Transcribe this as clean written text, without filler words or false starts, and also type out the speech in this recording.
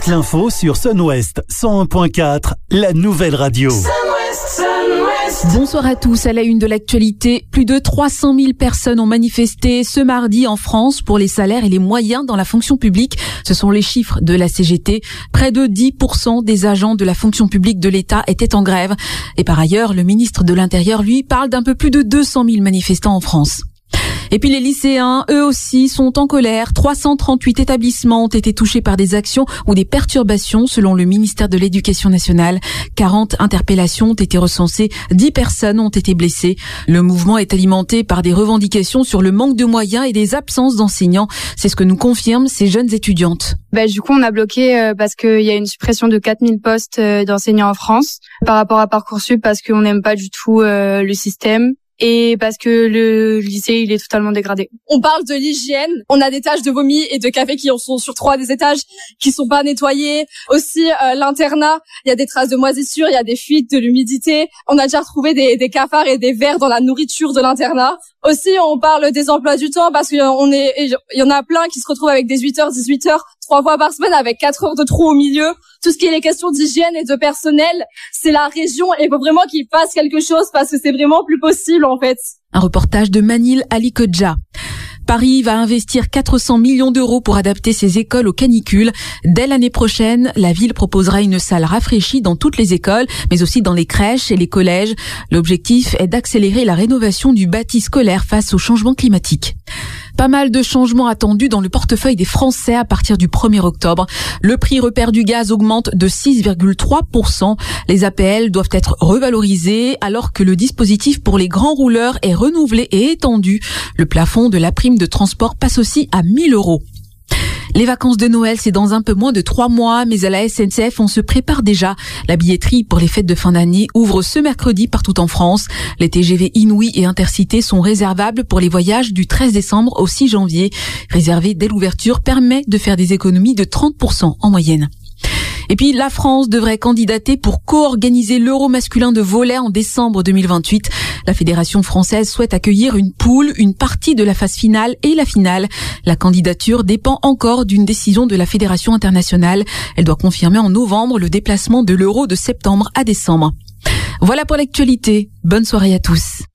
Toute l'info sur Sun-Ouest 101.4, la nouvelle radio. Bonsoir à tous. À la une de l'actualité, plus de 300 000 personnes ont manifesté ce mardi en France pour les salaires et les moyens dans la fonction publique. Ce sont les chiffres de la CGT. Près de 10% des agents de la fonction publique de l'État étaient en grève. Et par ailleurs, le ministre de l'Intérieur, lui, parle d'un peu plus de 200 000 manifestants en France. Et puis les lycéens, eux aussi, sont en colère. 338 établissements ont été touchés par des actions ou des perturbations selon le ministère de l'Éducation nationale. 40 interpellations ont été recensées, 10 personnes ont été blessées. Le mouvement est alimenté par des revendications sur le manque de moyens et des absences d'enseignants. C'est ce que nous confirment ces jeunes étudiantes. Du coup, on a bloqué parce qu'il y a une suppression de 4000 postes d'enseignants en France par rapport à Parcoursup parce qu'on n'aime pas du tout le système. Et parce que le lycée, il est totalement dégradé. On parle de l'hygiène. On a des taches de vomi et de café qui en sont sur 3 des étages, qui sont pas nettoyés. Aussi, l'internat, il y a des traces de moisissure, il y a des fuites, de l'humidité. On a déjà retrouvé des cafards et des vers dans la nourriture de l'internat. Aussi, on parle des emplois du temps parce qu'il y en a plein qui se retrouvent avec des 8h, 18h, 3 fois par semaine avec 4 heures de trou au milieu. Tout ce qui est les questions d'hygiène et de personnel, c'est la région et il faut vraiment qu'il fasse quelque chose parce que c'est vraiment plus possible en fait. Un reportage de Manil Ali Kodja. Paris va investir 400 millions d'euros pour adapter ses écoles aux canicules. Dès l'année prochaine, la ville proposera une salle rafraîchie dans toutes les écoles, mais aussi dans les crèches et les collèges. L'objectif est d'accélérer la rénovation du bâti scolaire face au changement climatique. Pas mal de changements attendus dans le portefeuille des Français à partir du 1er octobre. Le prix repère du gaz augmente de 6,3%. Les APL doivent être revalorisés alors que le dispositif pour les grands rouleurs est renouvelé et étendu. Le plafond de la prime de transport passe aussi à 1 000 €. Les vacances de Noël, c'est dans un peu moins de 3 mois, mais à la SNCF, on se prépare déjà. La billetterie pour les fêtes de fin d'année ouvre ce mercredi partout en France. Les TGV Inouï et Intercités sont réservables pour les voyages du 13 décembre au 6 janvier. Réserver dès l'ouverture permet de faire des économies de 30% en moyenne. Et puis, la France devrait candidater pour co-organiser l'Euro masculin de volley en décembre 2028. La Fédération française souhaite accueillir une poule, une partie de la phase finale et la finale. La candidature dépend encore d'une décision de la Fédération internationale. Elle doit confirmer en novembre le déplacement de l'Euro de septembre à décembre. Voilà pour l'actualité. Bonne soirée à tous.